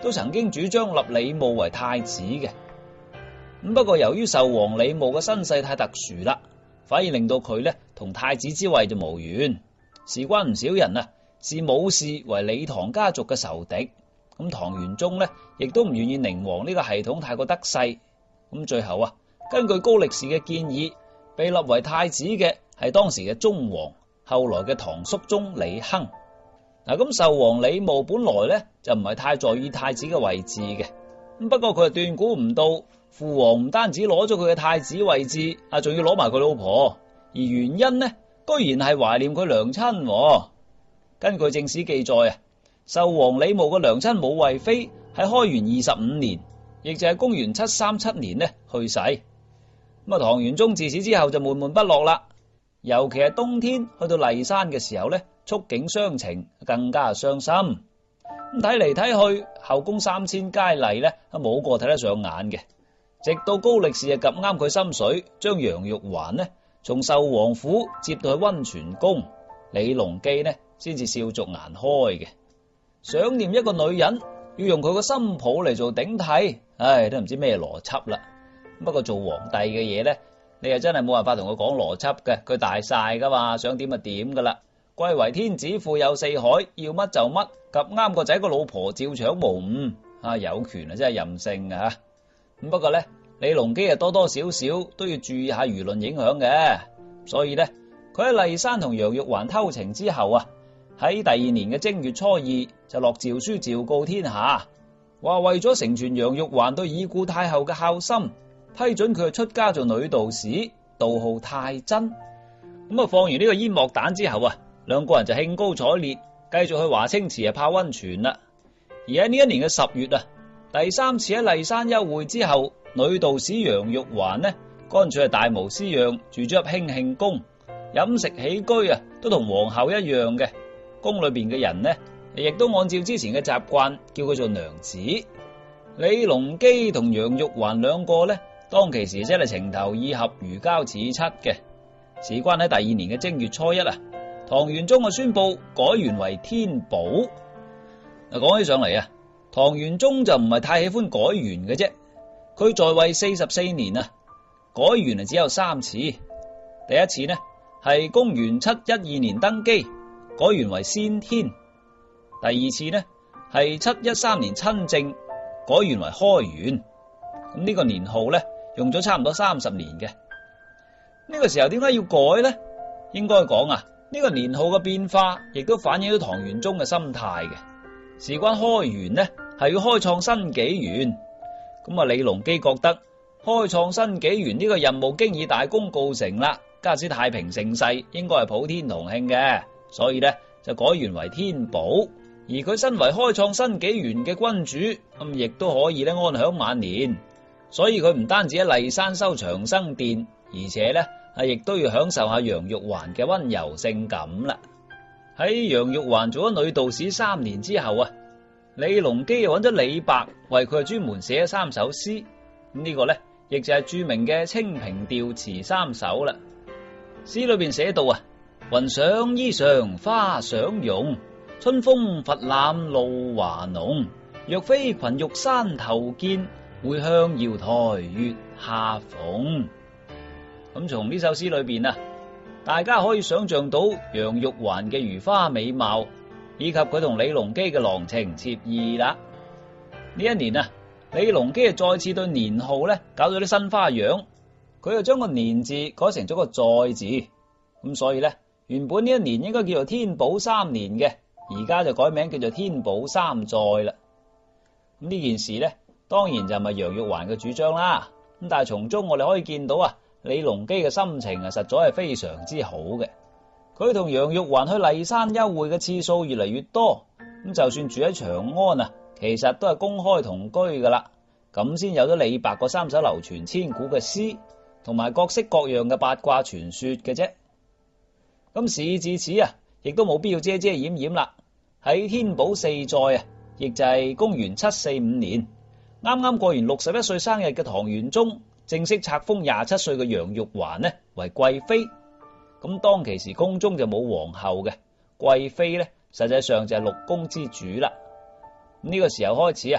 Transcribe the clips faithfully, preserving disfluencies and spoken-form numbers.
都曾經主張立李牧為太子嘅。咁不過由於壽王李牧嘅身世太特殊啦，反而令到佢咧同太子之位就無緣。事關唔少人啊，視武氏為李唐家族嘅仇敵。咁唐玄宗咧亦都唔願意寧王呢個系統太過得勢。咁最後啊，根據高力士嘅建議，被立為太子嘅係當時嘅忠王，後來嘅唐肅宗李亨。嗱，咁壽王李牧本來咧就唔係太在意太子嘅位置嘅。咁不過佢係斷估唔到父王唔單止攞咗佢嘅太子位置，啊仲要攞埋佢老婆，而原因呢，居然係懷念佢娘親。根據正史記載啊，壽王李牧嘅娘親武惠妃喺開元二十五年，亦就係公元七三七年呢去世。咁啊，唐玄宗自此之後就悶悶不樂啦，尤其係冬天去到驪山嘅時候呢，觸景傷情，更加傷心。咁睇嚟睇去，後宮三千佳麗呢，冇個睇得上眼嘅。直到高力士啊及啱佢心水，將楊玉環呢從壽王府接到去溫泉宮，李隆基呢先至笑逐顏開嘅。想念一個女人，要用佢個心抱嚟做頂替，唉，都唔知咩邏輯啦。不過做皇帝嘅嘢呢，你又真係冇辦法同佢講邏輯嘅，佢大晒噶嘛，想點就點噶啦。貴為天子，富有四海，要乜就乜，及啱個仔個老婆照搶無誤，啊有權啊真係任性啊！咁不過呢，李隆基啊多多少少都要注意下輿論影響嘅，所以呢，佢喺驪山同楊玉環偷情之後啊，喺第二年嘅正月初二就落詔書詔告天下，話為咗成全楊玉環對已故太后嘅孝心，批准佢出家做女道士，道號太真。咁啊，放完呢個煙幕彈之後啊，兩個人就興高采烈，繼續去華清池啊泡溫泉啦。而喺呢一年嘅十月啊，第三次喺驪山幽會之後，女道士楊玉環呢，乾脆係大無私樣住咗入興慶宮，飲食起居啊都同皇后一樣嘅。宮裏邊嘅人呢，亦都按照之前嘅習慣叫佢做娘子。李隆基同楊玉環兩個呢，當其時真係情投意合，如膠似漆嘅。事關喺第二年嘅正月初一啊，唐玄宗啊宣布改元為天寶。嗱，講起上嚟啊，唐玄宗就唔係太喜歡改元嘅啫。佢在位四十四年啊，改元啊只有三次。第一次呢係公元七一二年登基，改元為先天。第二次呢係七一三年親政，改元為開元。咁呢個年號呢用咗差唔多三十年嘅。呢個時候點解要改呢？應該講啊，呢個年號嘅變化亦都反映到唐玄宗嘅心態嘅。事關開元呢係要開創新紀元，咁啊李隆基覺得開創新紀元呢個任務經已大功告成啦，加之太平盛世，應該係普天同慶嘅，所以呢就改元為天寶。而佢身為開創新紀元嘅君主，咁亦都可以咧安享晚年。所以佢唔單止喺驪山修長生殿，而且咧係亦都要享受下楊玉環嘅溫柔性感啦。喺楊玉環做咗女道士三年之後啊，李隆基又揾咗李白為佢專門寫咗三首詩。咁、這、呢個咧亦就係著名嘅清平調詞三首啦。詩裏邊寫到啊，雲想衣裳花想容，春風拂檻露華濃。若非群玉山頭見，會向瑤台月下逢。咁從呢首詩裏邊啊，大家可以想象到楊玉環嘅如花美貌，以及佢同李隆基嘅郎情妾意啦。呢一年啊，李隆基啊再次對年號咧搞咗啲新花樣，佢就將個年字改成咗個在字，咁所以咧原本呢一年應該叫做天寶三年嘅，而家就改名叫做天寶三載啦。咁呢件事咧，當然就唔係楊玉環嘅主張啦。咁但係從中我哋可以見到啊，李隆基嘅心情啊，實在係非常之好嘅。佢同楊玉環去驪山幽會嘅次數越嚟越多，咁就算住喺長安啊，其實都係公開同居噶啦。咁先有咗李白嗰三首流傳千古嘅詩，同埋各式各樣嘅八卦傳說嘅啫。咁事至此啊，亦都冇必要遮遮掩掩啦。喺天寶四載啊，亦就係公元七四五年，啱啱過完六十一歲生日嘅唐玄宗，正式冊封廿七歲嘅楊玉環呢為貴妃。咁當其時宮中就冇皇后嘅，貴妃呢實際上就係六宮之主啦。呢、這個時候開始啊，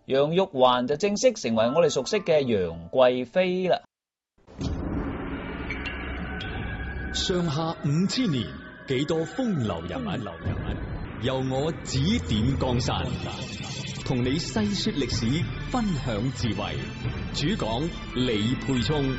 楊玉環就正式成為我哋熟悉嘅楊貴妃啦。 上下五千年，幾多風流人物，由我指點江山，同你細說歷史，分享智慧。主講李沛聰。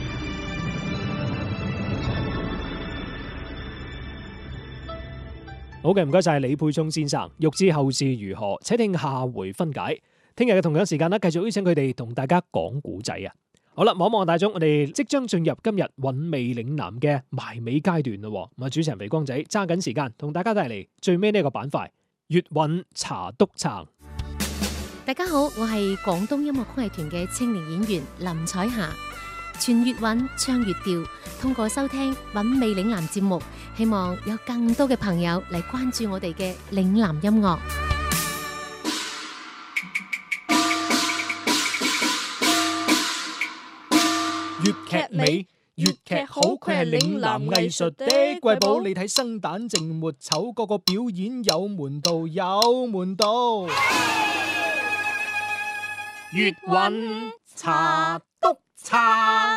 好嘅，唔該晒李沛聰先生。欲知後事如何，且聽下回分解。聽日嘅同樣時間啦，繼續邀請佢哋同大家講古仔啊！好啦，望望大眾，我哋即將進入今日韻味嶺南嘅埋尾階段啦。咁啊，主持人肥光仔揸緊時間同大家帶嚟最尾呢個板塊粵韻茶篤撐。 大家好，我係廣東音樂曲藝團嘅青年演員林彩霞。傳粵韻，唱粵調，通過收聽韻味嶺南節目，希望有更多嘅朋友嚟關注我哋嘅嶺南音樂。 粵劇美，粵劇好，佢係嶺南藝術的瑰寶。你睇生旦淨末丑，個個表演有門道，有門道。粵韻茶篤撐。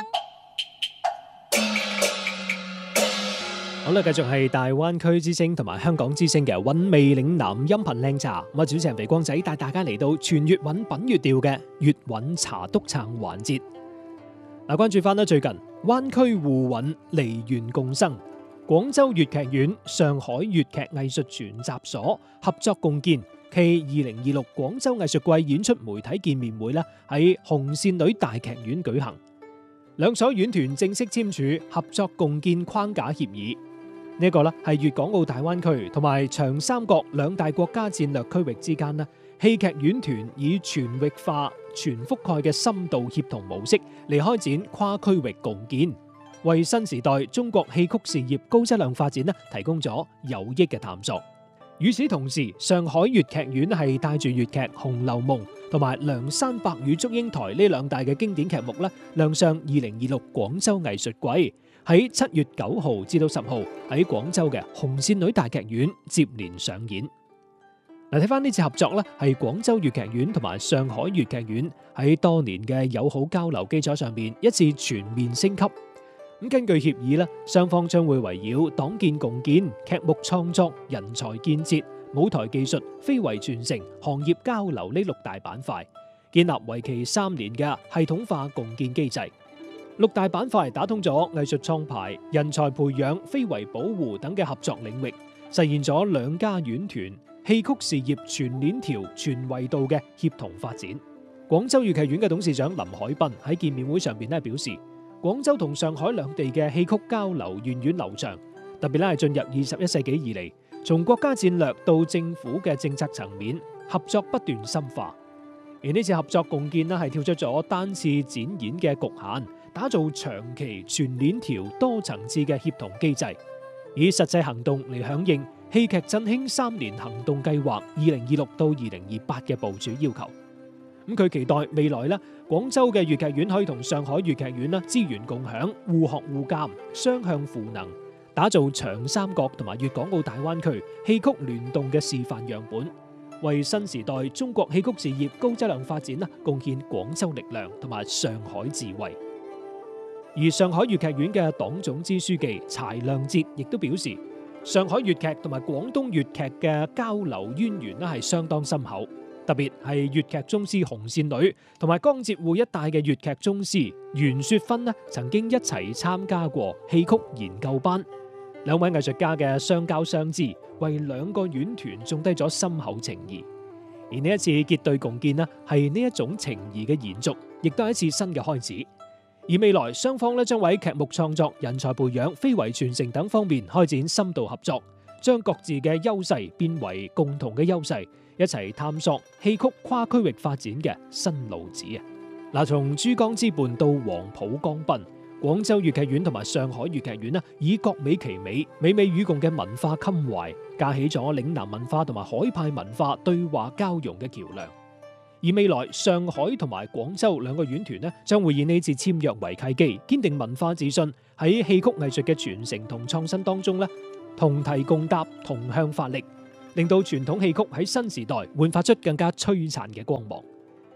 好啦，繼續係大灣區之聲同埋香港之聲嘅韻味嶺南音頻靚茶。咁啊，主持人肥光仔帶大家嚟到全粵韻品粵調嘅粵韻茶篤撐環節。嗱，關注翻啦，最近灣區互韻，梨園共生，廣州粵劇院、上海粵劇藝術全集所合作共建暨二零二六廣州藝術季演出媒體見面會啦，喺紅線女大劇院舉行。兩所院團正式簽署合作共建框架協議。呢一個咧係粵港澳大灣區同埋長三角兩大國家戰略區域之間咧，戲劇院團以全域化、全覆蓋嘅深度協同模式嚟開展跨區域共建，為新時代中國戲曲事業高質量發展咧提供咗有益嘅探索。與此同時，上海粵劇院係帶住粵劇《紅樓夢》同埋《梁山伯與祝英台》呢兩大嘅經典劇目咧，亮相二零二六廣州藝術季，喺七月九號至到十號喺廣州嘅紅線女大劇院接連上演。嗱，睇翻呢次合作咧，係廣州粵劇院同埋上海粵劇院喺多年嘅友好交流基礎上面一次全面升級。咁根據協議咧，雙方將會圍繞黨建共建、劇目創作、人才建設、舞台技術、非遺傳承、行業交流呢六大板塊，建立為期三年嘅系統化共建機制。六大板塊打通咗藝術創排、人才培養、非遺保護等嘅合作領域，實現咗兩家院團戲曲事業全鏈條、全維度嘅協同發展。廣州粵劇院嘅董事長林海濱喺見面會上邊咧表示，廣州同上海兩地嘅戲曲交流源遠流長，特別咧係進入二十一世紀以嚟，從國家戰略到政府嘅政策層面，合作不斷深化。而呢次合作共建咧係跳出咗單次展演嘅局限，打造長期全鏈條多層次嘅協同機制，以實際行動嚟響應戲劇振興三年行動計劃二零二六到二零二八嘅部署要求。咁佢期待未來咧，廣州嘅粵劇院可以同上海粵劇院啦資源共享、互學互鑒、雙向賦能，打造長三角同埋粵港澳大灣區戲曲聯動嘅示範樣本，為新時代中國戲曲事業高質量發展啦貢獻廣州力量同埋上海智慧。而上海粵劇院嘅黨總支書記柴亮節亦都表示，上海粵劇同埋廣東粵劇嘅交流淵源咧係相當深厚。特別係粵劇宗師紅線女同埋江浙滬一帶嘅粵劇宗師袁雪芬呢，曾經一齊參加過戲曲研究班。兩位藝術家嘅相交相知，為兩個院團種低咗深厚情誼。而呢一次結對共建呢，係呢一種情誼嘅延續，亦都係一次新嘅開始。而未來雙方呢，將喺劇目創作、人才培養、非遺傳承等方面開展深度合作，將各自嘅優勢變為共同嘅優勢，一齊探索戲曲跨區域發展嘅新路子啊！嗱，從珠江之畔到黃浦江濱，廣州粵劇院同埋上海粵劇院呢，以各美其美、美美與共嘅文化襟懷，架起咗嶺南文化同埋海派文化對話交融嘅橋梁。而未來上海同埋廣州兩個院團呢，將會以呢次簽約為契機，堅定文化自信，喺戲曲藝術嘅傳承同創新當中呢，同題共搭，同向發力，令到傳統戲曲喺新時代煥發出更加璀璨嘅光芒。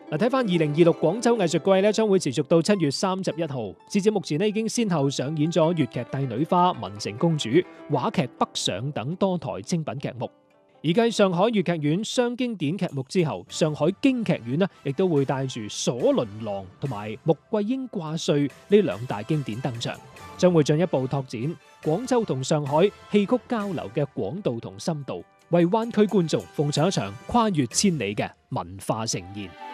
嗱，睇翻二零二六廣州藝術季咧，將會持續到七月三十一號。截至目前咧，已經先後上演咗粵劇《帝女花》、《文成公主》、話劇《北上》等多台精品劇目。而繼上海粵劇院雙經典劇目之後，上海京劇院呢亦都會帶住《鎖麟囊》同埋《穆桂英掛帥》呢兩大經典登場，將會進一步拓展廣州同上海戲曲交流嘅廣度同深度，為灣區觀眾奉上一場跨越千里嘅文化盛宴。